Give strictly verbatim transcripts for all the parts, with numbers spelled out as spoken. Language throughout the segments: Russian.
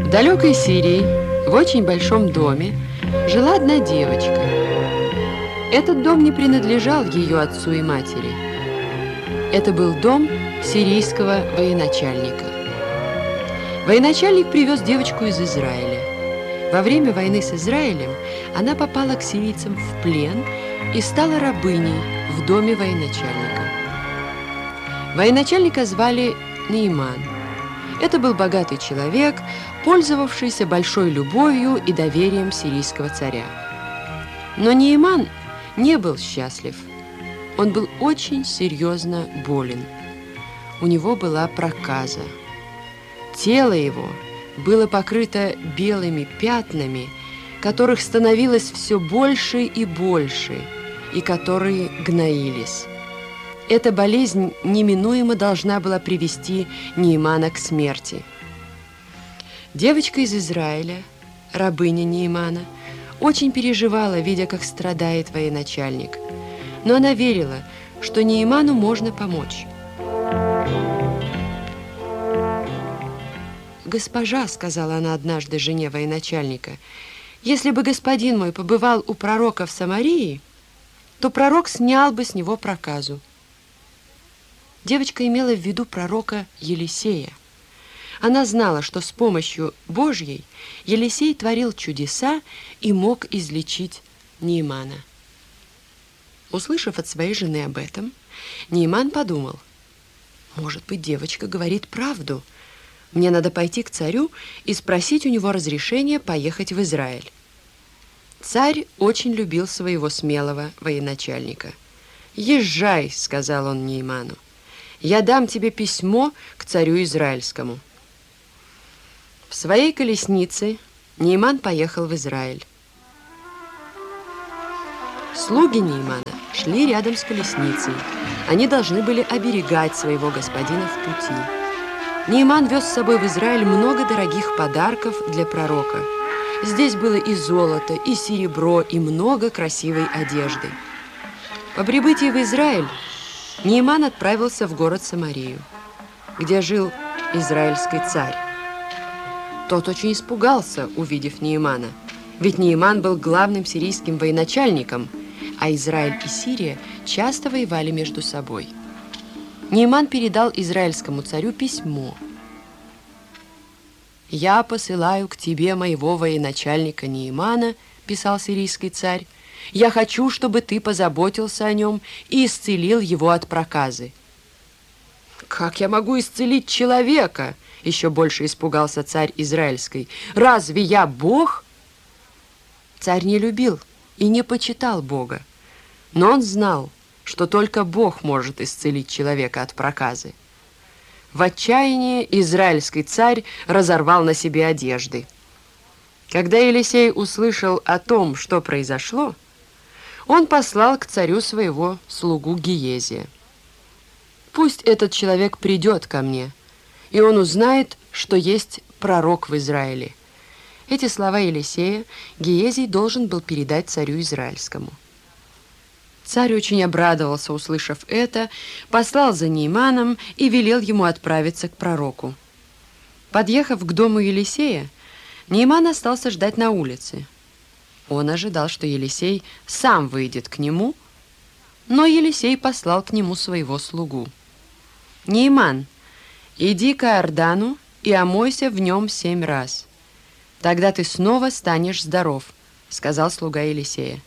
В далекой Сирии, в очень большом доме, жила одна девочка. Этот дом не принадлежал ее отцу и матери. Это был дом сирийского военачальника. Военачальник привез девочку из Израиля. Во время войны с Израилем она попала к сирийцам в плен и стала рабыней в доме военачальника. Военачальника звали Наиман. Это был богатый человек, пользовавшийся большой любовью и доверием сирийского царя. Но Наиман не был счастлив. Он был очень серьезно болен. У него была проказа. Тело его было покрыто белыми пятнами, которых становилось все больше и больше, и которые гноились. Эта болезнь неминуемо должна была привести Наимана к смерти. Девочка из Израиля, рабыня Наимана, очень переживала, видя, как страдает военачальник. Но она верила, что Наиману можно помочь. «Госпожа, — сказала она однажды жене военачальника, — если бы господин мой побывал у пророка в Самарии, то пророк снял бы с него проказу». Девочка имела в виду пророка Елисея. Она знала, что с помощью Божьей Елисей творил чудеса и мог излечить Наимана. Услышав от своей жены об этом, Наиман подумал: может быть, девочка говорит правду. Мне надо пойти к царю и спросить у него разрешения поехать в Израиль. Царь очень любил своего смелого военачальника. «Езжай, — сказал он Наиману, — я дам тебе письмо к царю израильскому». В своей колеснице Наиман поехал в Израиль. Слуги Наимана шли рядом с колесницей. Они должны были оберегать своего господина в пути. Наиман вез с собой в Израиль много дорогих подарков для пророка. Здесь было и золото, и серебро, и много красивой одежды. По прибытии в Израиль Наиман отправился в город Самарию, где жил израильский царь. Тот очень испугался, увидев Наимана, ведь Наиман был главным сирийским военачальником, а Израиль и Сирия часто воевали между собой. Наиман передал израильскому царю письмо. «Я посылаю к тебе моего военачальника Наимана, — писал сирийский царь, — я хочу, чтобы ты позаботился о нем и исцелил его от проказы». «Как я могу исцелить человека?» — еще больше испугался царь израильский. «Разве я Бог?» Царь не любил и не почитал Бога, но он знал, что только Бог может исцелить человека от проказы. В отчаянии израильский царь разорвал на себе одежды. Когда Елисей услышал о том, что произошло, он послал к царю своего слугу Гиезия. «Пусть этот человек придет ко мне, и он узнает, что есть пророк в Израиле». Эти слова Елисея Гиезий должен был передать царю израильскому. Царь очень обрадовался, услышав это, послал за Наиманом и велел ему отправиться к пророку. Подъехав к дому Елисея, Наиман остался ждать на улице. Он ожидал, что Елисей сам выйдет к нему, но Елисей послал к нему своего слугу. «Наиман, иди к Иордану и омойся в нем семь раз. Тогда ты снова станешь здоров», — сказал слуга Елисея.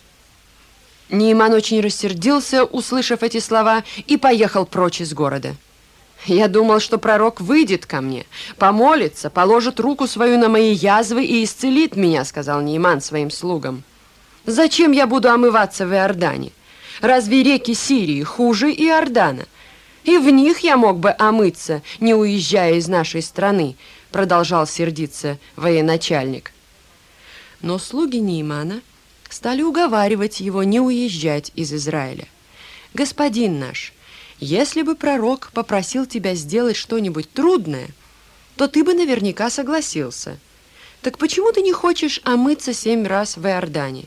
Наиман очень рассердился, услышав эти слова, и поехал прочь из города. «Я думал, что пророк выйдет ко мне, помолится, положит руку свою на мои язвы и исцелит меня», — сказал Наиман своим слугам. «Зачем я буду омываться в Иордане? Разве реки Сирии хуже Иордана? И в них я мог бы омыться, не уезжая из нашей страны», — продолжал сердиться военачальник. Но слуги Наимана стали уговаривать его не уезжать из Израиля. «Господин наш, если бы пророк попросил тебя сделать что-нибудь трудное, то ты бы наверняка согласился. Так почему ты не хочешь омыться семь раз в Иордане?»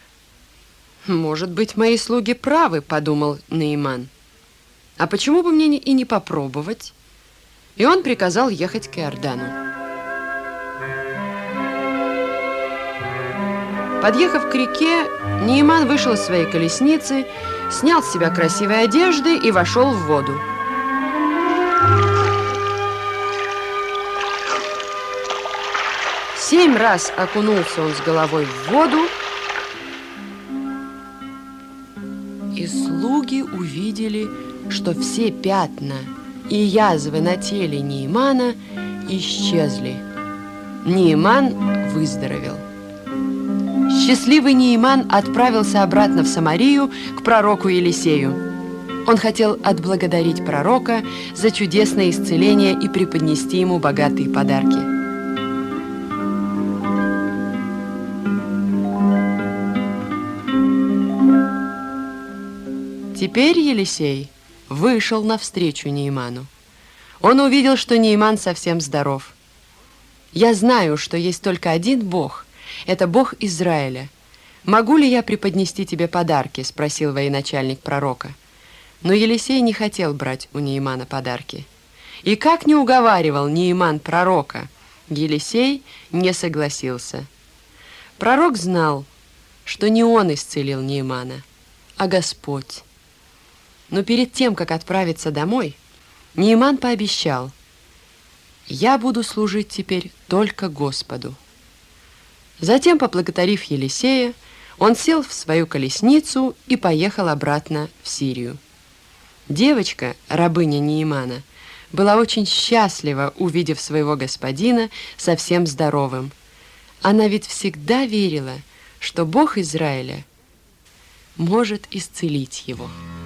«Может быть, мои слуги правы, — подумал Наиман. А почему бы мне и не попробовать?» И он приказал ехать к Иордану. Подъехав к реке, Наиман вышел из своей колесницы, снял с себя красивые одежды и вошел в воду. Семь раз окунулся он с головой в воду, и слуги увидели, что все пятна и язвы на теле Наимана исчезли. Наиман выздоровел. Счастливый Наиман отправился обратно в Самарию к пророку Елисею. Он хотел отблагодарить пророка за чудесное исцеление и преподнести ему богатые подарки. Теперь Елисей вышел навстречу Наиману. Он увидел, что Наиман совсем здоров. «Я знаю, что есть только один Бог. Это Бог Израиля. Могу ли я преподнести тебе подарки?» — спросил военачальник пророка. Но Елисей не хотел брать у Наимана подарки. И как не уговаривал Наиман пророка, Елисей не согласился. Пророк знал, что не он исцелил Наимана, а Господь. Но перед тем, как отправиться домой, Наиман пообещал: «Я буду служить теперь только Господу». Затем, поблагодарив Елисея, он сел в свою колесницу и поехал обратно в Сирию. Девочка, рабыня Наимана, была очень счастлива, увидев своего господина совсем здоровым. Она ведь всегда верила, что Бог Израиля может исцелить его.